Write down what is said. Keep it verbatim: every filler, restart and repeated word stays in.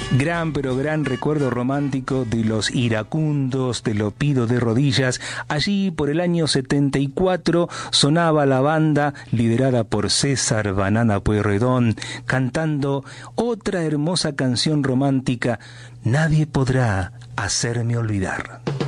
Gran, pero gran recuerdo romántico de Los Iracundos, Te lo pido de rodillas. Allí, por el año setenta y cuatro, sonaba la banda liderada por César Banana Pueyrredón, cantando otra hermosa canción romántica, Nadie podrá hacerme olvidar.